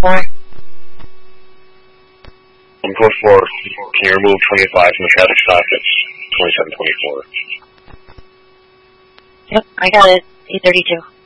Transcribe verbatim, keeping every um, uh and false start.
twenty-four. On code four, can you remove twenty-five from the traffic stop? It's twenty-seven twenty-four. Yep, I got it. eight thirty-two.